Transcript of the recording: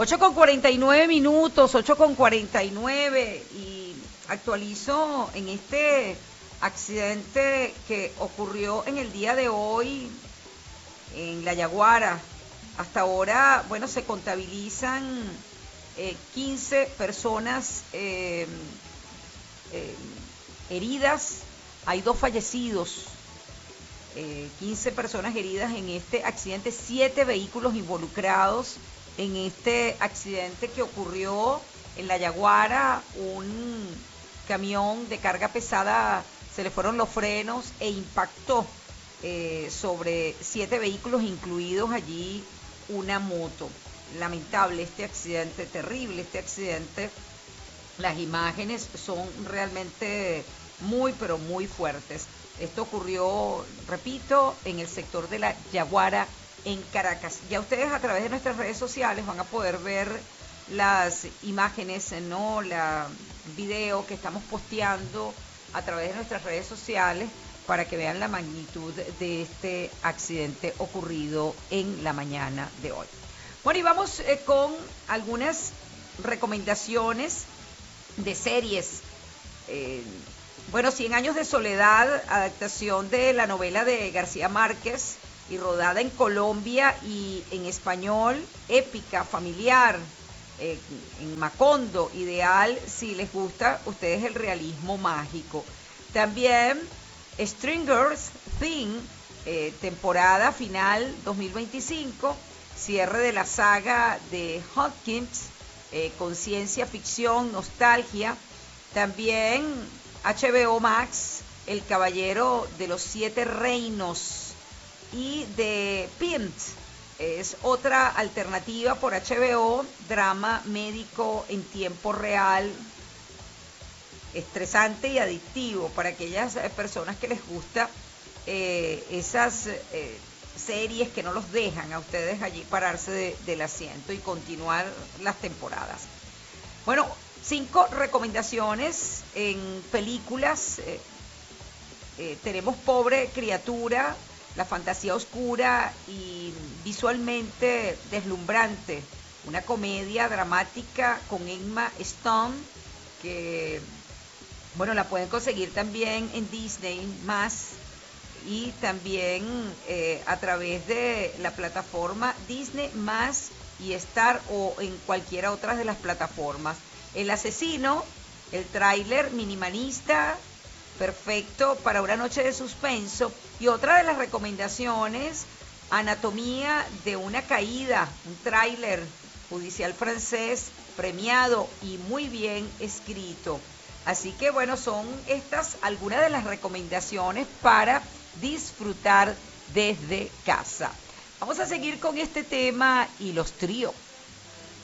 8:49, 8:49, y actualizo en este accidente que ocurrió en el día de hoy en La Yaguara. Hasta ahora, bueno, se contabilizan 15 personas heridas, hay 2 fallecidos. 15 personas heridas en este accidente, 7 vehículos involucrados en este accidente que ocurrió en La Yaguara. Un camión de carga pesada se le fueron los frenos e impactó sobre 7 vehículos, incluidos allí una moto. Lamentable este accidente, terrible este accidente. Las imágenes son realmente muy, pero muy fuertes. Esto ocurrió, repito, en el sector de La Yaguara, en Caracas. Ya ustedes a través de nuestras redes sociales van a poder ver las imágenes, ¿no? La video que estamos posteando a través de nuestras redes sociales para que vean la magnitud de este accidente ocurrido en la mañana de hoy. Bueno, y vamos con algunas recomendaciones de series. Bueno, 100 años de soledad, adaptación de la novela de García Márquez y rodada en Colombia y en español, épica, familiar, en Macondo, ideal si les gusta a ustedes el realismo mágico. También Stringers Thing, temporada final 2025, cierre de la saga de Hopkins, con ciencia ficción, nostalgia. También HBO Max, El Caballero de los Siete Reinos, y The Pimp es otra alternativa por HBO, drama médico en tiempo real, estresante y adictivo para aquellas personas que les gusta esas series que no los dejan a ustedes allí pararse del asiento y continuar las temporadas. Bueno, 5 recomendaciones en películas. Tenemos Pobre Criatura, la fantasía oscura y visualmente deslumbrante. Una comedia dramática con Emma Stone, que, bueno, la pueden conseguir también en Disney+, y también a través de la plataforma Disney+, y Star, o en cualquiera otra de las plataformas. El asesino, el tráiler minimalista, perfecto para una noche de suspenso. Y otra de las recomendaciones, Anatomía de una caída, un tráiler judicial francés premiado y muy bien escrito. Así que bueno, son estas algunas de las recomendaciones para disfrutar desde casa. Vamos a seguir con este tema y los tríos.